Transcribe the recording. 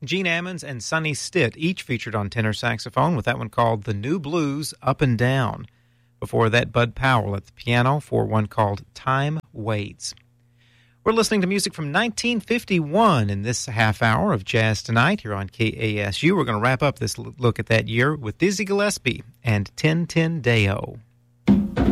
Gene Ammons and Sonny Stitt each featured on tenor saxophone with that one called The New Blues, Up and Down. Before that, Bud Powell at the piano for one called Time Waits. We're listening to music from 1951 in this half hour of Jazz Tonight here on KASU. We're going to wrap up this look at that year with Dizzy Gillespie and 10-10 Deo.